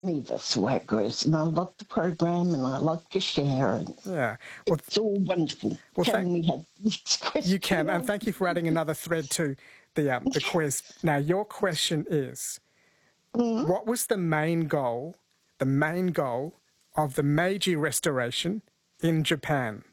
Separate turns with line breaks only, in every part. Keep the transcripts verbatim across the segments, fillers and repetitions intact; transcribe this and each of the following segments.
me, that's the way it goes. And I love the program and I love to share. And
Yeah. Well,
it's all wonderful.
well,
Can
thank,
we have this question?
you can, and thank you for adding another thread to the um, the quiz. Now, your question is,
Mm,
what was the main goal, the main goal of the Meiji Restoration in Japan?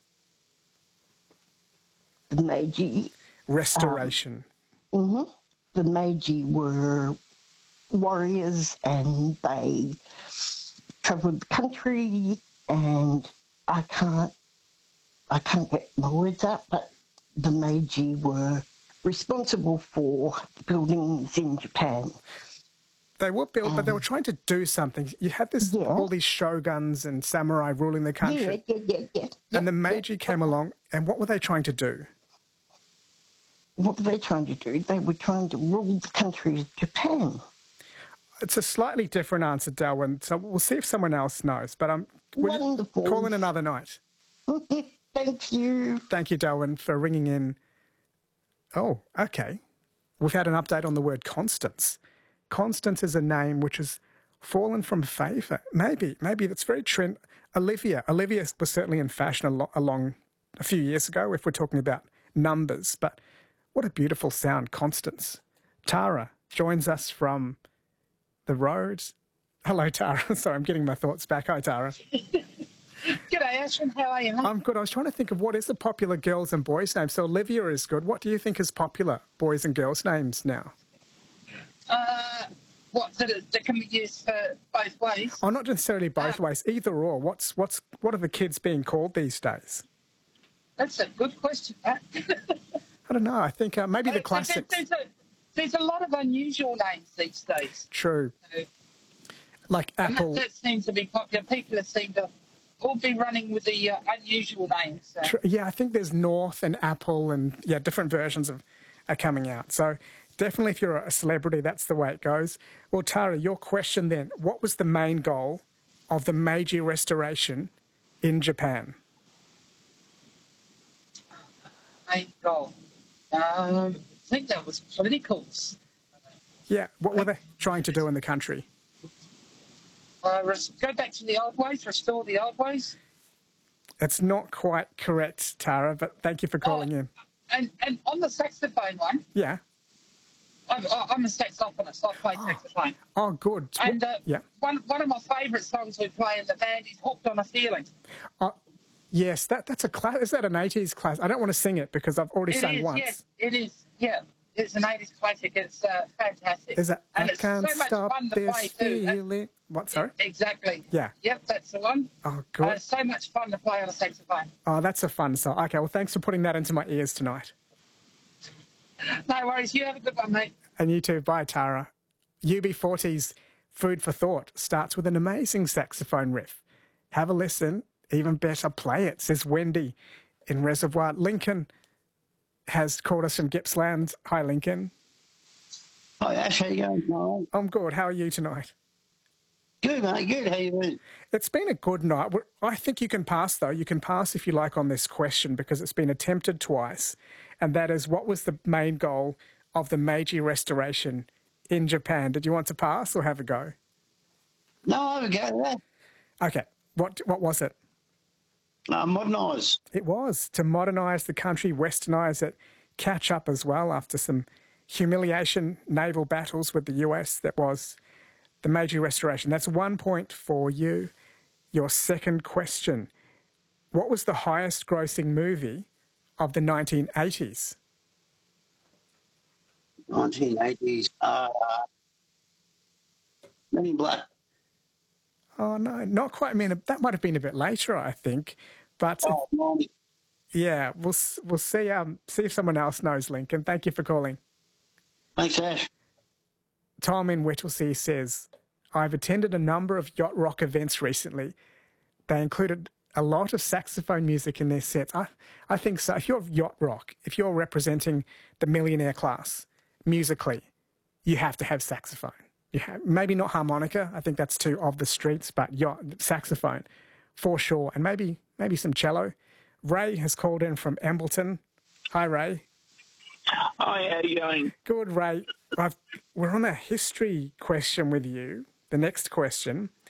the Meiji.
Restoration.
hmm The Meiji were warriors and they travelled the country, and I can't I can't get my words out, but the Meiji were responsible for buildings in Japan.
They were built, but they were
Um,
trying to do something. You had this
yeah,
all these shoguns and samurai ruling the
yeah,
country,
yeah, yeah, yeah, yeah,
and the
yeah.
Meiji came along. And what were they trying to do?
What were they trying to do? They were trying to rule the country of Japan.
It's a slightly different answer, Darwin. So we'll see if someone else knows. But um, will you
Wonderful.
call in another night?
Thank you.
Thank you, Darwin, for ringing in. Oh, okay. We've had an update on the word Constance. Constance is a name which has fallen from favour. Maybe, maybe that's very trend. Olivia. Olivia was certainly in fashion alo- along a few years ago, if we're talking about numbers. But what a beautiful sound, Constance. Tara joins us from the road. Hello, Tara. Sorry, I'm getting my thoughts back. Hi, Tara.
G'day, Ashwin. How are you, mate?
I'm good. I was trying to think of what is the popular girls' and boys' names. So Olivia is good. What do you think is popular boys' and girls' names now?
Uh, what, that, it, that can be used for both ways?
Oh, not necessarily both
Um,
ways, either or. What's what's what are the kids being called these days?
That's a good question, Pat.
I don't know. I think uh, maybe the
There-
classics.
There's a, there's a lot of unusual names these days.
True.
Uh,
Like
And that,
Apple.
that seems to be popular. People seem to all be running with the uh, unusual names. So.
Tr- yeah, I think there's North and Apple and, yeah, different versions of are coming out. So definitely if you're a celebrity, that's the way it goes. Well, Tara, your question then, what was the main goal of the Meiji Restoration in Japan?
Main goal. Um, I think that was politicals.
Yeah, what were they trying to do in the country?
Uh, res- go back to the old ways, restore the old ways.
It's not quite correct, Tara, but thank you for calling
Oh,
in.
And, and on the saxophone one,
Yeah.
I'm, I'm a saxophonist. I play saxophone.
Oh, good.
And uh,
Yeah.
one one of my favourite songs we play in the band is "Hooked on a Feeling."
Oh, yes, that that's a class. Is that an eighties class? I don't want to sing it because I've already
It
sung
is,
once.
yes, it is. Yeah, it's an eighties classic. It's uh, fantastic.
Is it?
And
I
it's
can't
so much
stop
fun to
this
play too. And-
feeling. What? Sorry.
Exactly.
Yeah.
Yep, that's the one.
Oh,
Uh,
good.
it's so much fun to play on a saxophone.
Oh, that's a fun song. Okay, well, thanks for putting that into my ears tonight.
No worries. You have a good one, mate.
And you too. Bye, Tara. U B forty's Food for Thought starts with an amazing saxophone riff. Have a listen. Even better, play it, says Wendy in Reservoir. Lincoln has called us from Gippsland. Hi, Lincoln.
Hi, Ash. How you going, Noel?
I'm good. How are you tonight?
Good, mate. Good. How you doing?
It's been a good night. We're- I think you can pass, though. You can pass if you like on this question because it's been attempted twice. And that is, what was the main goal of the Meiji Restoration in Japan? Did you want to pass or have a go?
No, I have a go at
Okay. What, what was it?
that. Uh, modernise.
It was to modernise the country, westernise it, catch up as well after some humiliation naval battles with the U S. That was the Meiji Restoration. That's one point for you. Your second question. What was the highest grossing movie of the nineteen eighties?
nineteen eighties. Uh, Men in Black.
Oh, no, not quite. I mean, that might have been a bit later, I think. But,
Oh, ninety.
yeah, we'll, s- we'll see, um, see if someone else knows, Lincoln. Thank you for calling.
Thanks, Ash.
Tom in Whittlesea says, I've attended a number of yacht rock events recently. They included a lot of saxophone music in their sets. I, I think so. If you're yacht rock, if you're representing the millionaire class musically, you have to have saxophone. You have, maybe not harmonica. I think that's too of the streets, but yacht, saxophone for sure. And maybe maybe some cello. Ray has called in from Embleton. Hi, Ray.
Hi, how you going?
Good, Ray. I've, we're on a history question with you. The next question